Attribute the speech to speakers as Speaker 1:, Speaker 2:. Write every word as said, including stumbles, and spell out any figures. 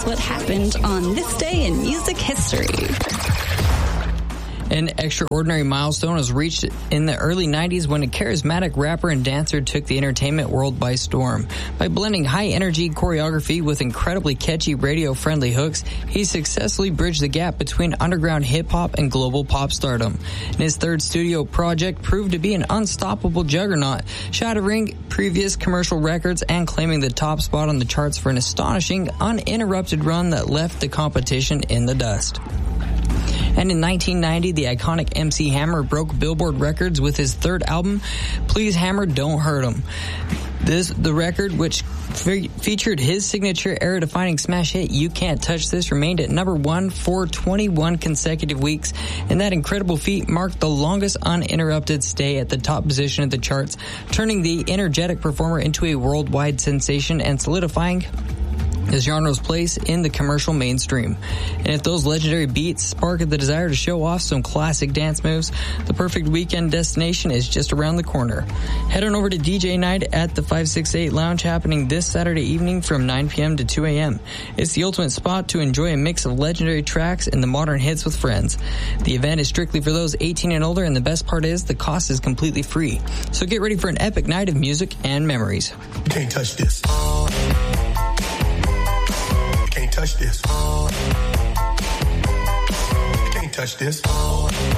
Speaker 1: what happened on this day in music history.
Speaker 2: An extraordinary milestone was reached in the early nineties when a charismatic rapper and dancer took the entertainment world by storm. By blending high-energy choreography with incredibly catchy radio-friendly hooks, he successfully bridged the gap between underground hip-hop and global pop stardom. And his third studio project proved to be an unstoppable juggernaut, shattering previous commercial records and claiming the top spot on the charts for an astonishing, uninterrupted run that left the competition in the dust. And in nineteen ninety, the iconic M C Hammer broke Billboard records with his third album, Please Hammer, Don't Hurt 'Em. This, the record, which fe- featured his signature era-defining smash hit, You Can't Touch This, remained at number one for twenty-one consecutive weeks, and that incredible feat marked the longest uninterrupted stay at the top position of the charts, turning the energetic performer into a worldwide sensation and solidifying his genre's place in the commercial mainstream. And if those legendary beats spark the desire to show off some classic dance moves, the perfect weekend destination is just around the corner. Head on over to D J Night at the five sixty-eight Lounge, happening this Saturday evening from nine p.m. to two a.m. It's the ultimate spot to enjoy a mix of legendary tracks and the modern hits with friends. The event is strictly for those eighteen and older, and the best part is the cost is completely free. So get ready for an epic night of music and memories.
Speaker 3: You can't touch this. Touch this. You can't touch this.